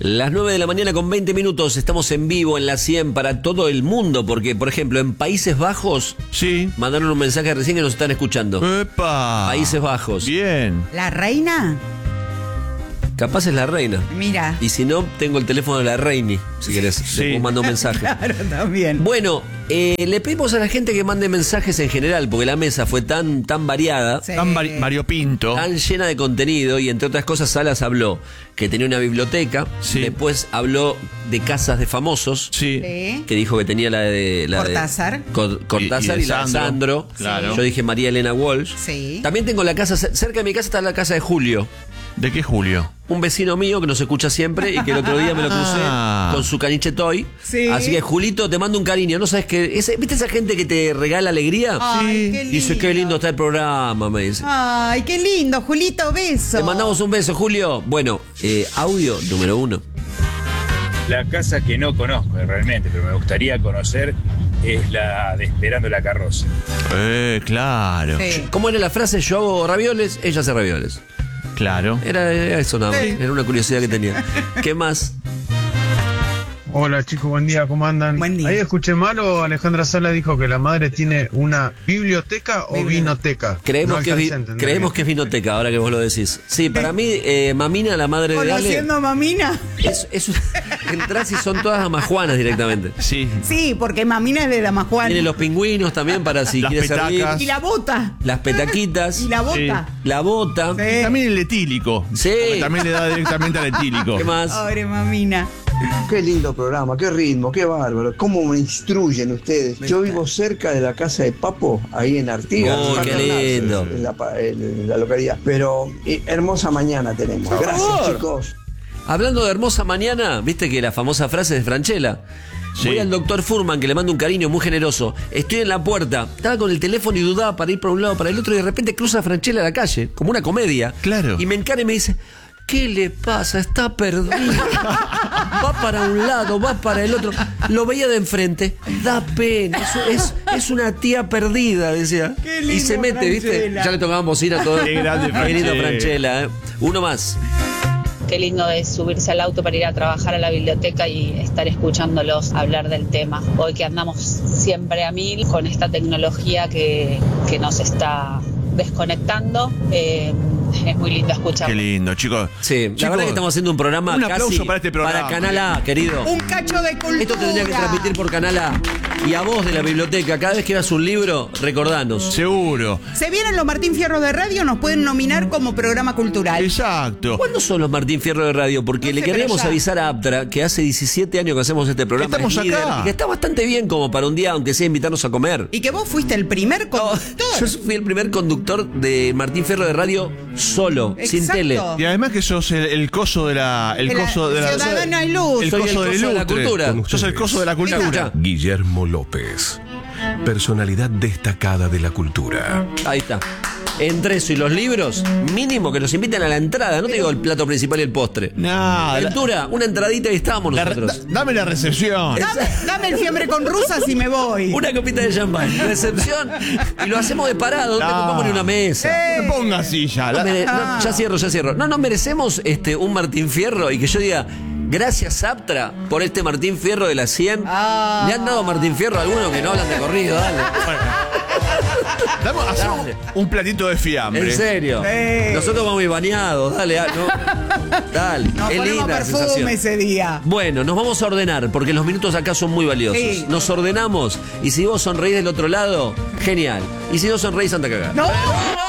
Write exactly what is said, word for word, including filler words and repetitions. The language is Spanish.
Las nueve de la mañana con veinte minutos, estamos en vivo en la cien para todo el mundo, porque, por ejemplo, en Países Bajos, sí, mandaron un mensaje recién que nos están escuchando. ¡Epa! Países Bajos. Bien. ¿La reina? Capaz es la reina. Mira. Y si no, tengo el teléfono de la Reini, si querés. Sí. Después mando un mensaje. Claro, también. Bueno, eh, le pedimos a la gente que mande mensajes en general, porque la mesa fue tan, tan variada, Sí. Tan vari- variopinto. tan llena de contenido, y entre otras cosas Salas habló que tenía una biblioteca, Sí. después habló de casas de famosos, Sí. Sí. que dijo que tenía la de... La de Cortázar. Co- Cortázar Y- y, y de la de Sandro. Sandro. Claro. Yo dije María Elena Walsh. Sí. También tengo la casa, cerca de mi casa está la casa de Julio, ¿De qué Julio? un vecino mío que nos escucha siempre y que el otro día me lo crucé Ah. con su caniche toy. Sí. Así que, Julito, te mando un cariño. ¿No sabes qué? Ese- ¿Viste esa gente que te regala alegría? Ay, Sí. qué lindo. Dice, qué lindo está el programa, me dice. Ay, qué lindo, Julito, beso. Te mandamos un beso, Julio. Bueno, eh, audio número uno. La casa que no conozco realmente, pero me gustaría conocer, es la de Esperando la Carroza. Eh, claro. Sí. ¿Cómo era la frase? Yo hago ravioles, ella hace ravioles. Claro. Era, era eso nada más. Sí. Era una curiosidad que tenía. ¿Qué más? Hola chicos, buen día, ¿cómo andan? Buen día. Ahí escuché mal o Alejandra Sala dijo que la madre tiene una biblioteca o Bibli- vinoteca. Creemos, No que, es vi- alcancé a entender creemos bien. que es vinoteca, ahora que vos lo decís. Sí, para mí, eh, Mamina, la madre de Ale, ¿Conociendo a Mamina? es, es un- entrás y son todas amajuanas directamente. Sí. Sí, porque Mamina es de Damajuan. Tiene los pingüinos también para si Las quieres servir. petacas. Y la bota. Las petaquitas. Y la bota. La bota. Sí. También el etílico. Sí. Porque también le da directamente al etílico. ¿Qué más? Pobre Mamina. Qué lindo programa, qué ritmo, qué bárbaro. ¿Cómo me instruyen ustedes? Yo vivo cerca de la casa de Papo, ahí en Artigas. Oh, San qué Bernardo, lindo. En la, pa- en la localidad. Pero eh, hermosa mañana tenemos. Gracias, favor. chicos. Hablando de hermosa mañana, viste que la famosa frase de Franchella. Sí. Voy al doctor Furman, que le mando un cariño muy generoso. Estoy en la puerta, estaba con el teléfono y dudaba para ir por un lado para el otro, y de repente cruza Franchella a la calle, como una comedia. Claro. Y me encara y me dice, ¿qué le pasa? Está perdido. Va para un lado, va para el otro. Lo veía de enfrente. Da pena. Es, es, es una tía perdida, decía. Qué lindo, y se mete, ¿viste? Franchella. Ya le tocábamos bocina a todo. Qué grande Qué lindo Franchella. Franchella, ¿eh? Uno más. Qué lindo es subirse al auto para ir a trabajar a la biblioteca y estar escuchándolos hablar del tema. Hoy que andamos siempre a mil con esta tecnología que, que nos está desconectando, eh, es muy lindo escuchar. Qué lindo, chicos. Sí, la Chicos, verdad que estamos haciendo un programa un aplauso casi para este programa. para Canal A, querido. Un cacho de cultura. Esto tendría que transmitir por Canal A. Y a vos de la biblioteca, cada vez que veas un libro, recordanos. Seguro. Se vienen los Martín Fierro de Radio, nos pueden nominar como programa cultural. Exacto. ¿Cuándo son los Martín Fierro de Radio? Porque No le sé, queremos pero ya. avisar a Aptra que hace diecisiete años que hacemos este programa. Estamos es líder, acá. y que está bastante bien como para un día, aunque sea invitarnos a comer. Y que vos fuiste el primer No, conductor. yo fui el primer conductor de Martín Fierro de Radio solo, sin Exacto. tele. Y además que sos el, el coso de la. El De la coso de la. Ciudadana Ilustre. El Soy coso, el del coso de la ilustre. cultura. Sos el coso de la cultura. Escucha. Guillermo López, personalidad destacada de la cultura. Ahí está. Entre eso y los libros, mínimo que nos inviten a la entrada. No te digo el plato principal y el postre. Nada. Aventura, una entradita y estábamos La re- nosotros. da- dame la recepción. Dame, dame el fiambre con rusas y me voy. Una copita de champán, recepción, y lo hacemos de parado, no te No. ocupamos ni una mesa. Me ponga silla. No La- mere- no, ya cierro, ya cierro. No, no merecemos este un Martín Fierro y que yo diga, gracias Aptra por este Martín Fierro de la cien. Ah. Le han dado Martín Fierro a algunos que no hablan de corrido, dale. Dame- hacemos Dale. un platito de fiambre. En serio. Sí. Nosotros vamos a ir bañados, dale, ah, no. Dale. Nos es ponemos linda la perfume sensación. ese día. Bueno, nos vamos a ordenar porque los minutos acá son muy valiosos. Sí. Nos ordenamos y si vos sonreís del otro lado, genial. Y si no sonreís, anda a cagar. ¡No!